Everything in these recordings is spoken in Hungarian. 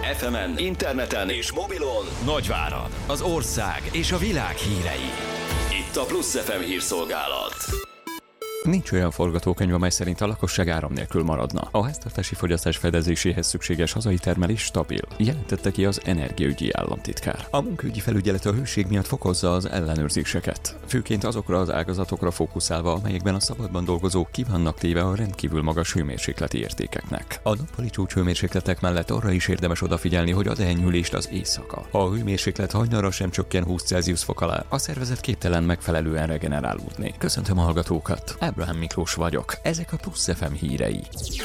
FM-en, interneten és mobilon Nagyvárad, az ország és a világ hírei. Itt a Plusz FM hírszolgálat. Nincs olyan forgatókönyv, amely szerint a lakosság áram nélkül maradna. A háztartási fogyasztás fedezéséhez szükséges hazai termelés stabil, jelentette ki az energiaügyi államtitkár. A munkaügyi felügyelet a hőség miatt fokozza az ellenőrzéseket, főként azokra az ágazatokra fókuszálva, amelyekben a szabadban dolgozók ki vannak téve a rendkívül magas hőmérsékleti értékeknek. A nappali csúcshőmérsékletek mellett arra is érdemes odafigyelni, hogy ad-e enyhülést az éjszaka. Ha a hőmérséklet hajnalra sem csökken 20 Celsius fok alá, a szervezet képtelen megfelelően regenerálódni. Köszöntöm a hallgatókat! Ábrahám Miklós vagyok. Ezek a Plusz FM hírei.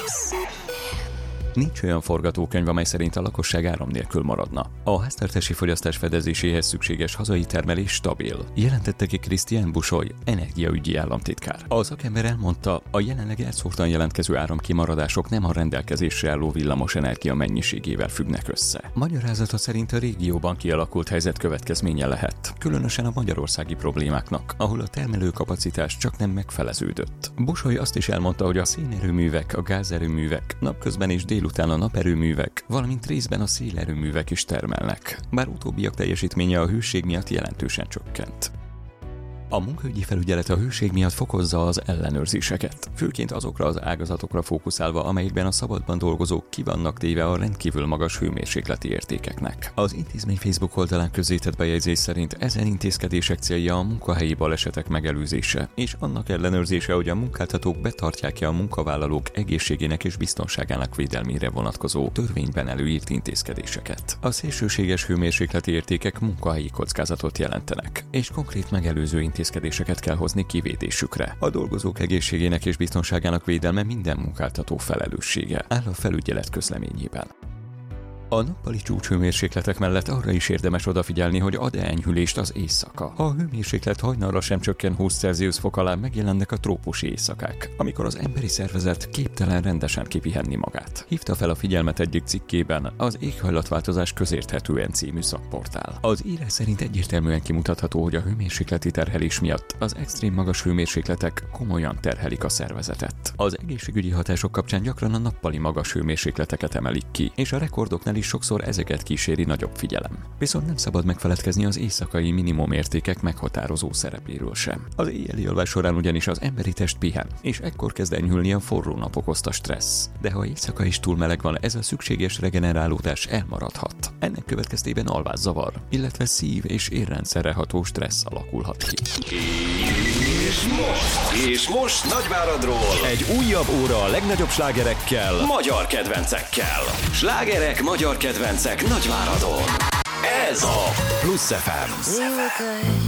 Nincs olyan forgatókönyv, amely szerint a lakosság áram nélkül maradna. A háztartási fogyasztás fedezéséhez szükséges hazai termelés stabil, jelentette ki Krisztián Busoly, energiaügyi államtitkár. A szakember elmondta, a jelenleg elszórtan jelentkező áramkimaradások nem a rendelkezésre álló villamos energia mennyiségével függnek össze. Magyarázata szerint a régióban kialakult helyzet következménye lehet, különösen a magyarországi problémáknak, ahol a termelőkapacitás csak nem megfeleződött. Busoly azt is elmondta, hogy a szénerőművek, a gázerőművek napközben és délután a naperőművek, valamint részben a szélerőművek is termelnek, bár utóbbiak teljesítménye a hőség miatt jelentősen csökkent. A munkaügyi felügyelet a hőség miatt fokozza az ellenőrzéseket, főként azokra az ágazatokra fókuszálva, amelyekben a szabadban dolgozók ki vannak téve a rendkívül magas hőmérsékleti értékeknek. Az intézmény Facebook oldalán közzétett bejegyzés szerint ezen intézkedések célja a munkahelyi balesetek megelőzése, és annak ellenőrzése, hogy a munkáltatók betartják-e a munkavállalók egészségének és biztonságának védelmére vonatkozó törvényben előírt intézkedéseket. A szélsőséges hőmérsékleti értékek munkahelyi kockázatot jelentenek, és konkrét megelőző intézkedéseket kell hozni kivédésükre. A dolgozók egészségének és biztonságának védelme minden munkáltató felelőssége, áll a felügyelet közleményében. A nappali csúcshőmérsékletek mellett arra is érdemes odafigyelni, hogy ad-e enyhülést az éjszaka. Ha a hőmérséklet hajnalra sem csökken 20 Celsius fok alá, megjelennek a trópusi éjszakák, amikor az emberi szervezet képtelen rendesen kipihenni magát. Hívta fel a figyelmet egyik cikkében az Éghajlatváltozás közérthetően című szakportál. Az írás szerint egyértelműen kimutatható, hogy a hőmérsékleti terhelés miatt az extrém magas hőmérsékletek komolyan terhelik a szervezetet. Az egészségügyi hatások kapcsán gyakran a nappali magas hőmérsékleteket emelik ki, és a rekordoknál is sokszor ezeket kíséri nagyobb figyelem. Viszont nem szabad megfeledkezni az éjszakai minimum értékek meghatározó szerepéről sem. Az éjjeli alvás során ugyanis az emberi test pihen, és ekkor kezd enyhülni a forró nap okozta stressz. De ha éjszaka is túl meleg van, ez a szükséges regenerálódás elmaradhat. Ennek következtében alvászavar, illetve szív- és érrendszerre ható stressz alakulhat ki. És most Nagyváradról egy újabb óra a legnagyobb slágerekkel, magyar kedvencekkel. Slágerek, magyar kedvencek Nagyváradon. Ez a Plusz FM.